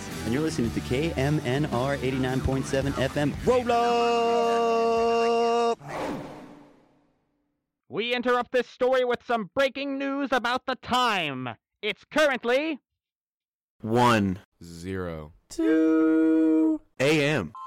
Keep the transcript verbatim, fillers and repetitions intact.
and you're listening to K M N R eighty-nine point seven F M. Roll up! We interrupt this story with some breaking news about the time. It's currently One Zero. two a m